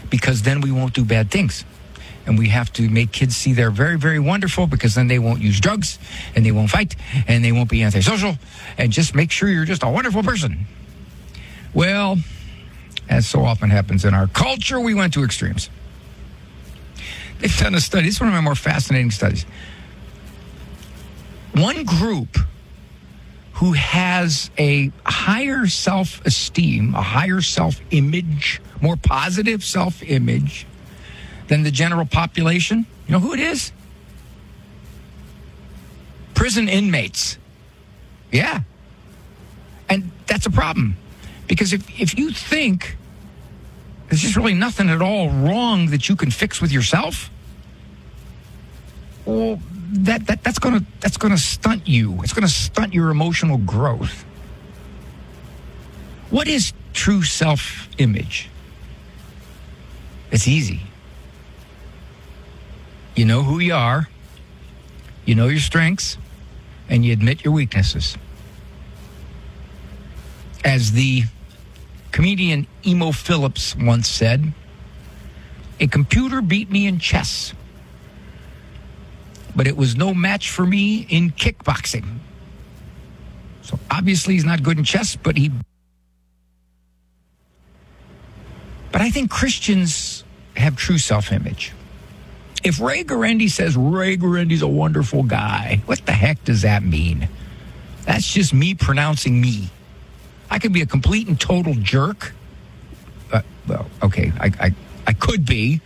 because then we won't do bad things. And we have to make kids see they're very, very wonderful, because then they won't use drugs, and they won't fight, and they won't be antisocial, and just make sure you're just a wonderful person. Well, as so often happens in our culture, we went to extremes. They've done a study. This is one of my more fascinating studies. One group who has a higher self-esteem, a higher self-image, more positive self-image than the general population, you know who it is? Prison inmates. Yeah. And that's a problem. Because if you think there's just really nothing at all wrong that you can fix with yourself, well, that's gonna stunt you. It's gonna stunt your emotional growth. What is true self-image? It's easy. You know who you are, you know your strengths, and you admit your weaknesses. As the comedian Emo Phillips once said, "A computer beat me in chess, but it was no match for me in kickboxing." So obviously he's not good in chess, but I think Christians have true self-image. If Ray Guarendi says Ray Guarendi's a wonderful guy, what the heck does that mean? That's just me pronouncing me. I could be a complete and total jerk. Well, okay, I could be.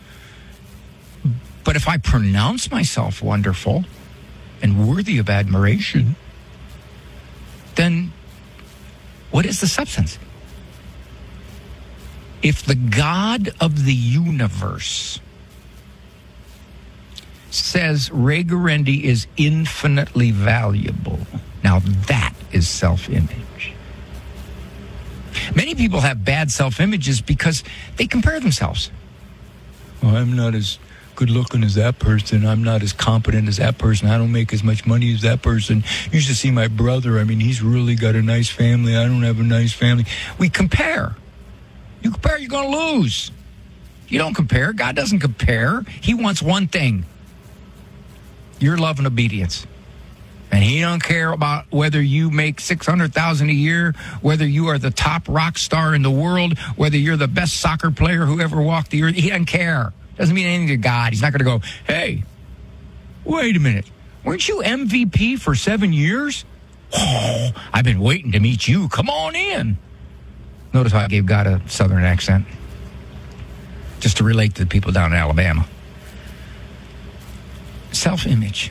But if I pronounce myself wonderful and worthy of admiration, then what is the substance? If the God of the universe says Ray Guarendi is infinitely valuable, now that is self-image. Many people have bad self-images because they compare themselves. Well, I'm not as good looking as that person. I'm not as competent as that person. I don't make as much money as that person. You should see my brother. I mean, he's really got a nice family. I don't have a nice family. We compare. You compare, you're going to lose. You don't compare. God doesn't compare. He wants one thing: your love and obedience. And he don't care about whether you make $600,000 a year, whether you are the top rock star in the world, whether you're the best soccer player who ever walked the earth. He doesn't care. Doesn't mean anything to God. He's not going to go, "Hey, wait a minute. Weren't you MVP for 7 years? Oh, I've been waiting to meet you. Come on in." Notice how I gave God a southern accent, just to relate to the people down in Alabama. Self-image.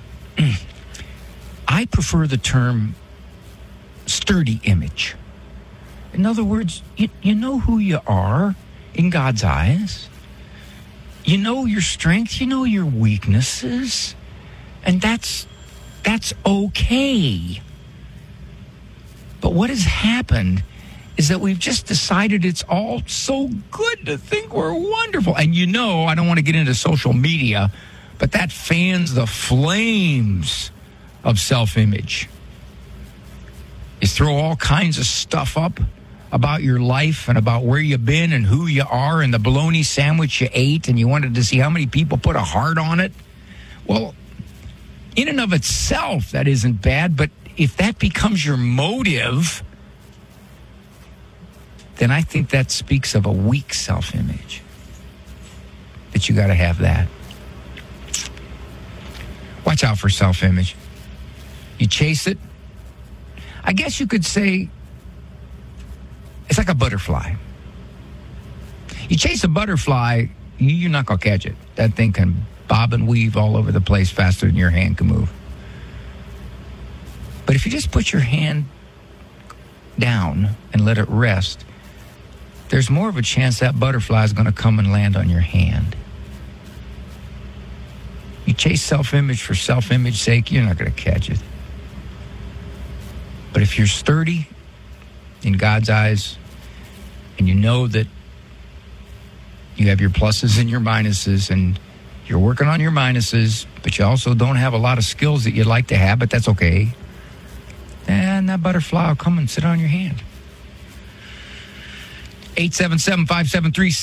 I prefer the term sturdy image. In other words, you know who you are in God's eyes. You know your strengths, you know your weaknesses, and that's okay. But what has happened is that we've just decided it's all so good to think we're wonderful. And you know, I don't want to get into social media, but that fans the flames of self-image. You throw all kinds of stuff up about your life and about where you've been and who you are and the bologna sandwich you ate, and you wanted to see how many people put a heart on it. Well, in and of itself, that isn't bad, but if that becomes your motive, then I think that speaks of a weak self-image. That you got to have that. Watch out for self-image. You chase it. I guess you could say it's like a butterfly. You chase a butterfly, you're not going to catch it. That thing can bob and weave all over the place faster than your hand can move. But if you just put your hand down and let it rest, there's more of a chance that butterfly is going to come and land on your hand. You chase self-image for self-image's sake, you're not going to catch it. But if you're sturdy in God's eyes, and you know that you have your pluses and your minuses, and you're working on your minuses, but you also don't have a lot of skills that you'd like to have, but that's okay, and that butterfly will come and sit on your hand. 877-573